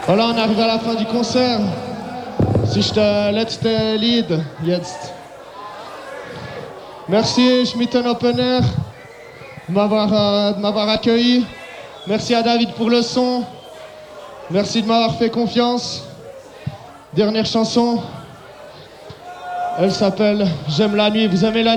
Voilà, on arrive à la fin du concert. Si je te letzte Lied jetzt. Merci Schmitten Open Air de m'avoir accueilli. Merci à David pour le son. Merci de m'avoir fait confiance. Dernière chanson. Elle s'appelle J'aime la nuit. Vous aimez la nuit ?